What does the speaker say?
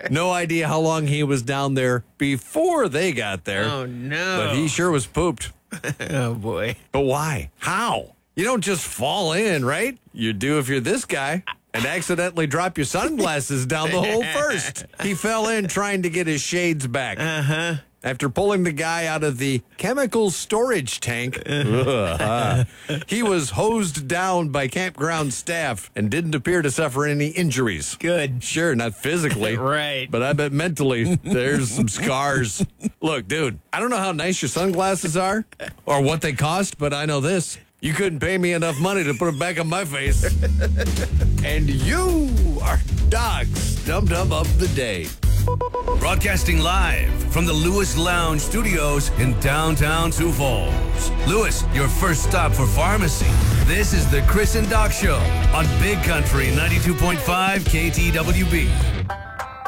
No idea how long he was down there before they got there. Oh, no. But he sure was pooped. Oh, boy. But why? How? You don't just fall in, right? You do if you're this guy and accidentally drop your sunglasses down the hole first. He fell in trying to get his shades back. Uh-huh. After pulling the guy out of the chemical storage tank, he was hosed down by campground staff and didn't appear to suffer any injuries. Good. Sure, not physically. Right. But I bet mentally there's some scars. Look, dude, I don't know how nice your sunglasses are or what they cost, but I know this. You couldn't pay me enough money to put them back on my face. And you are Doc's Dum Dum of the Day. Broadcasting live from the Lewis Lounge Studios in downtown Sioux Falls. Lewis, your first stop for pharmacy. This is the Chris and Doc Show on Big Country 92.5 KTWB.